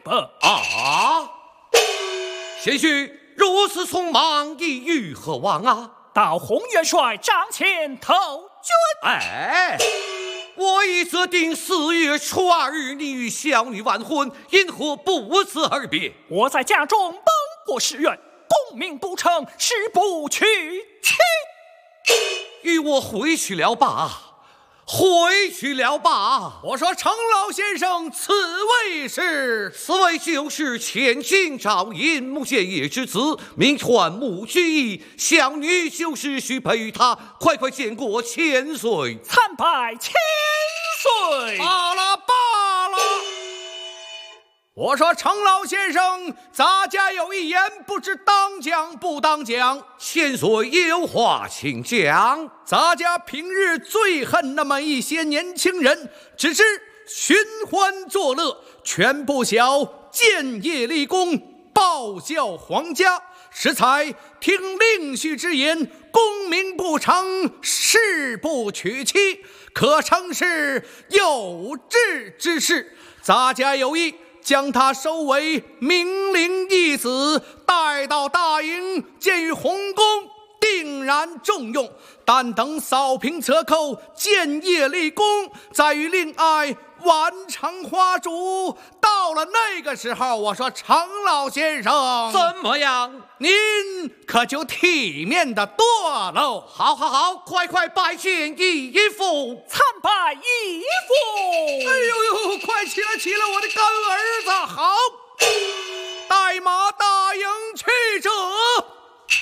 不？ 啊！贤婿如此匆忙，意欲何往啊？ 到洪元帅帐前投军。 哎，我已择定4月初2日你与小女完婚，因何不辞而别？ 我在家中奔波誓愿，功名不成，誓不娶妻。 与我回去了吧。回去了吧！ 我说程老先生，此位就是千金赵寅穆县爷之子，名唤穆居易。小女就是许配于他，快快见过千岁。 参拜千岁。 罢了罢了。我说程老先生，咱家有一言，不知当讲不当讲？ 千岁有话请讲。 咱家平日最恨那么一些年轻人，只知寻欢作乐，全不晓建业立功，报效皇家。实才听令婿之言，功名不成，誓不娶妻，可称是有志之士。咱家有意将他收为明灵义子，带到大营，建于洪宫，定然重用。但等扫平折扣，建业立功，再与令爱完成花烛。到了那个时候，我说程老先生怎么样？ 您可就体面的多喽。 好，快拜见义父， 参拜义父。 哎呦，快起来，我的干儿子！好，带马大营去者。